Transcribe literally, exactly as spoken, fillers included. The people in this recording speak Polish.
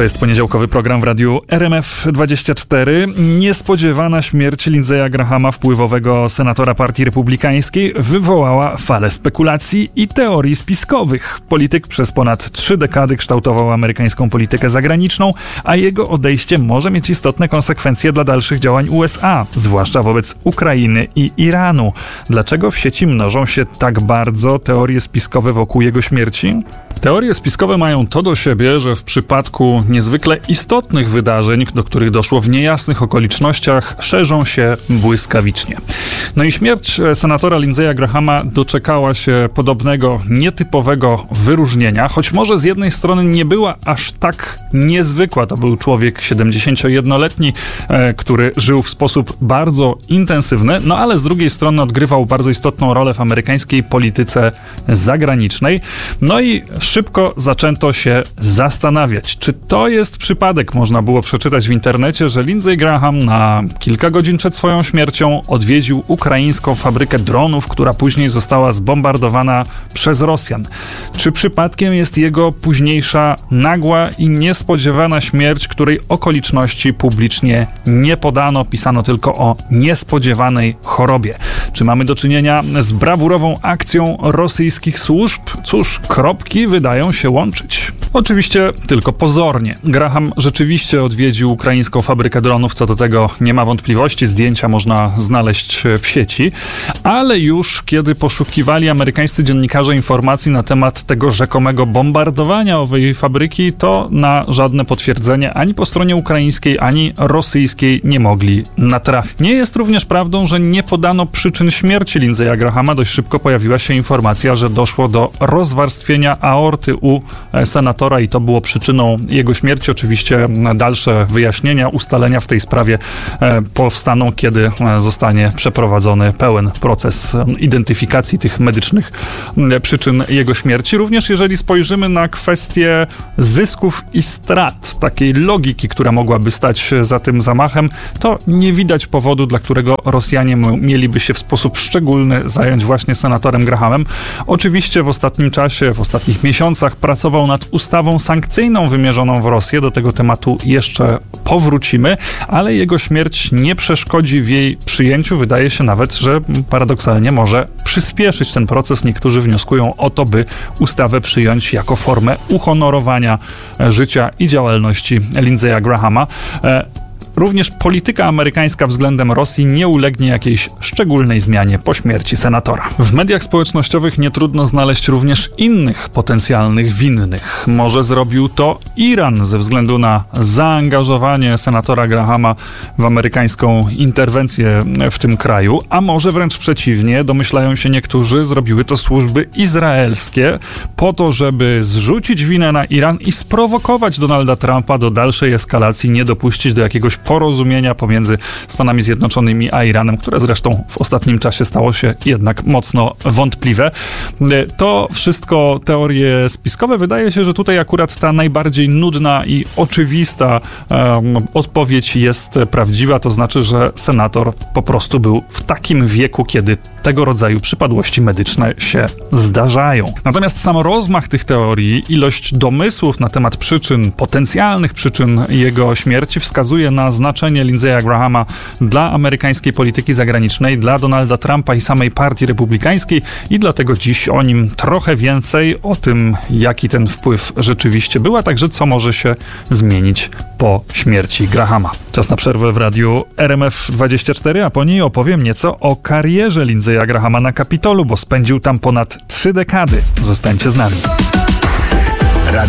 To jest poniedziałkowy program w radiu R M F dwadzieścia cztery. Niespodziewana śmierć Lindsaya Grahama, wpływowego senatora Partii Republikańskiej, wywołała falę spekulacji i teorii spiskowych. Polityk przez ponad trzy dekady kształtował amerykańską politykę zagraniczną, a jego odejście może mieć istotne konsekwencje dla dalszych działań U S A, zwłaszcza wobec Ukrainy i Iranu. Dlaczego w sieci mnożą się tak bardzo teorie spiskowe wokół jego śmierci? Teorie spiskowe mają to do siebie, że w przypadku niezwykle istotnych wydarzeń, do których doszło w niejasnych okolicznościach, szerzą się błyskawicznie. No i śmierć senatora Lindsaya Grahama doczekała się podobnego, nietypowego wyróżnienia, choć może z jednej strony nie była aż tak niezwykła. To był człowiek siedemdziesięciojednoletni, e, który żył w sposób bardzo intensywny, no ale z drugiej strony odgrywał bardzo istotną rolę w amerykańskiej polityce zagranicznej. No i szybko zaczęto się zastanawiać, czy to jest przypadek. Można było przeczytać w internecie, że Lindsey Graham na kilka godzin przed swoją śmiercią odwiedził ukraińską fabrykę dronów, która później została zbombardowana przez Rosjan. Czy przypadkiem jest jego późniejsza nagła i niespodziewana śmierć, której okoliczności publicznie nie podano, pisano tylko o niespodziewanej chorobie? Czy mamy do czynienia z brawurową akcją rosyjskich służb? Cóż, kropki wydają się łączyć. Oczywiście tylko pozornie. Graham rzeczywiście odwiedził ukraińską fabrykę dronów, co do tego nie ma wątpliwości, zdjęcia można znaleźć w sieci, ale już kiedy poszukiwali amerykańscy dziennikarze informacji na temat tego rzekomego bombardowania owej fabryki, to na żadne potwierdzenie ani po stronie ukraińskiej, ani rosyjskiej nie mogli natrafić. Nie jest również prawdą, że nie podano przyczyn śmierci Lindsaya Grahama. Dość szybko pojawiła się informacja, że doszło do rozwarstwienia aorty u senatora i to było przyczyną jego śmierci. Oczywiście dalsze wyjaśnienia, ustalenia w tej sprawie powstaną, kiedy zostanie przeprowadzony pełen proces identyfikacji tych medycznych przyczyn jego śmierci. Również jeżeli spojrzymy na kwestię zysków i strat, takiej logiki, która mogłaby stać za tym zamachem, to nie widać powodu, dla którego Rosjanie mieliby się w sposób szczególny zająć właśnie senatorem Grahamem. Oczywiście w ostatnim czasie, w ostatnich miesiącach pracował nad ustawą sankcyjną wymierzoną w Rosję. Do tego tematu jeszcze powrócimy, ale jego śmierć nie przeszkodzi w jej przyjęciu. Wydaje się nawet, że paradoksalnie może przyspieszyć ten proces. Niektórzy wnioskują o to, by ustawę przyjąć jako formę uhonorowania życia i działalności Lindsaya Grahama. Również polityka amerykańska względem Rosji nie ulegnie jakiejś szczególnej zmianie po śmierci senatora. W mediach społecznościowych nie trudno znaleźć również innych potencjalnych winnych. Może zrobił to Iran ze względu na zaangażowanie senatora Grahama w amerykańską interwencję w tym kraju, a może wręcz przeciwnie, domyślają się niektórzy, zrobiły to służby izraelskie po to, żeby zrzucić winę na Iran i sprowokować Donalda Trumpa do dalszej eskalacji, nie dopuścić do jakiegoś porozumienia pomiędzy Stanami Zjednoczonymi a Iranem, które zresztą w ostatnim czasie stało się jednak mocno wątpliwe. To wszystko teorie spiskowe. Wydaje się, że tutaj akurat ta najbardziej nudna i oczywista um, odpowiedź jest prawdziwa, to znaczy, że senator po prostu był w takim wieku, kiedy tego rodzaju przypadłości medyczne się zdarzają. Natomiast sam rozmach tych teorii, ilość domysłów na temat przyczyn, potencjalnych przyczyn jego śmierci wskazuje na znaczenie Lindsaya Grahama dla amerykańskiej polityki zagranicznej, dla Donalda Trumpa i samej Partii Republikańskiej i dlatego dziś o nim trochę więcej, o tym, jaki ten wpływ rzeczywiście był, a także co może się zmienić po śmierci Grahama. Czas na przerwę w radiu R M F dwadzieścia cztery, a po niej opowiem nieco o karierze Lindsaya Grahama na Kapitolu, bo spędził tam ponad trzy dekady. Zostańcie z nami.